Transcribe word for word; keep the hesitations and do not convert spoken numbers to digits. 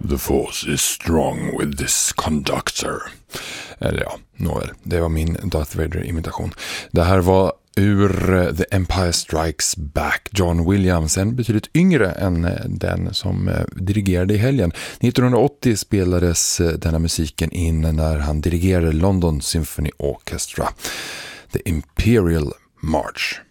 The force is strong with this conductor. Eller ja, nåväl. Det var min Darth Vader-imitation. Det här var ur The Empire Strikes Back. John Williams, en betydligt yngre än den som dirigerade i helgen. nittonhundraåttio spelades denna musiken in när han dirigerade London Symphony Orchestra. The Imperial March.